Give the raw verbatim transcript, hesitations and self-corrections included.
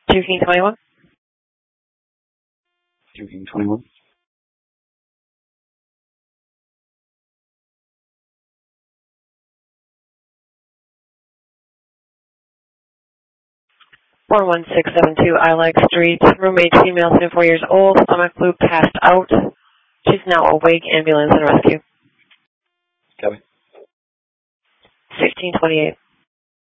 two King twenty-one. two King twenty-one. four one six seven two Ilac Street. Roommate, female, twenty-four years old. Stomach flu, passed out. She's now awake. Ambulance and rescue. Copy. sixteen twenty-eight.